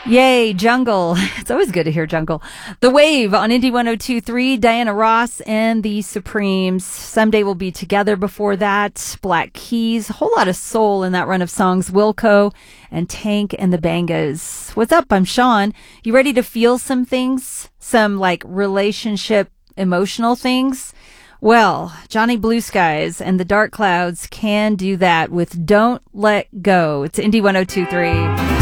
Yay, Jungle. It's always good to hear Jungle. The Wave on Indie 102.3, Diana Ross and the Supremes. Someday We'll Be Together before that. Black Keys. A whole lot of soul in that run of songs. Wilco and Tank and the Bangas. What's up? I'm Sean. You ready to feel some things? Some like relationship emotional things? Well, Johnny Blue Skies and the Dark Clouds can do that with Don't Let Go. It's Indie 102.3.